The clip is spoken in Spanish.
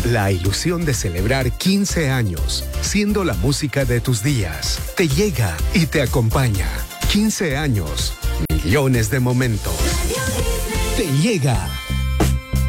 La ilusión de celebrar 15 años, siendo la música de tus días, te llega y te acompaña. 15 años, millones de momentos. Te llega